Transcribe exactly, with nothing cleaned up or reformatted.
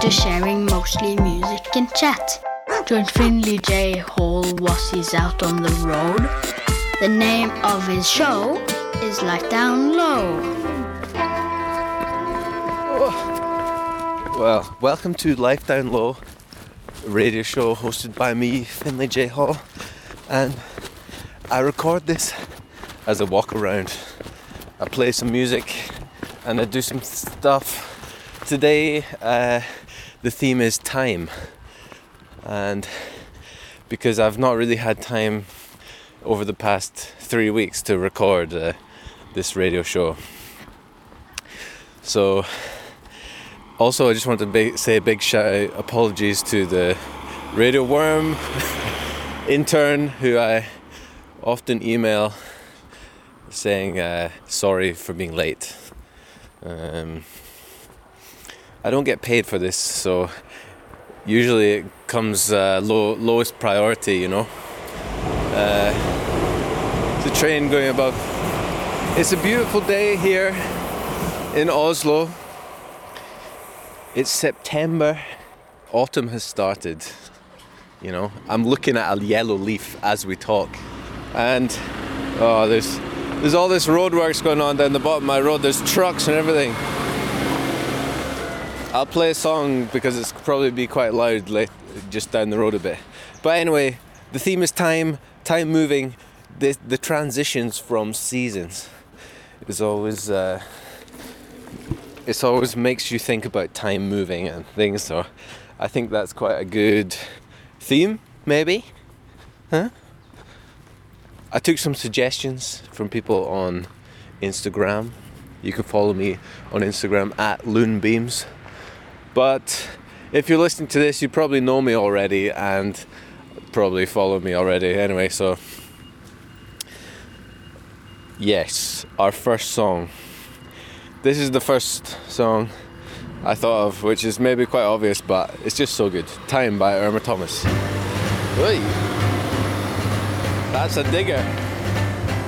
just sharing mostly music and chat. Join Finley J. Hall whilst he's out on the road. The name of his show is Life Down Low. Well, welcome to Life Down Low, a radio show hosted by me, Finley J. Hall, and I record this as I walk around. I play some music and I do some stuff. Today uh, the theme is time, and because I've not really had time over the past three weeks to record uh, this radio show. So also I just want to be- say a big shout out, apologies to the Radio Worm intern who I often email saying uh, sorry for being late. Um, I don't get paid for this, so usually it comes uh, low, lowest priority, you know. Uh, the train going above. It's a beautiful day here in Oslo. It's September. Autumn has started. You know, I'm looking at a yellow leaf as we talk, and oh, there's there's all this roadworks going on down the bottom of my road. There's trucks and everything. I'll play a song because it's probably be quite loud late, just down the road a bit. But anyway, the theme is time, time moving, the the transitions from seasons. It's always uh, it's always makes you think about time moving and things. So I think that's quite a good theme, maybe, huh? I took some suggestions from people on Instagram. You can follow me on Instagram at Loonbeams. But if you're listening to this, you probably know me already and probably follow me already anyway, so yes, our first song. This is the first song I thought of, which is maybe quite obvious, but it's just so good. Time by Irma Thomas. Oi. That's a digger.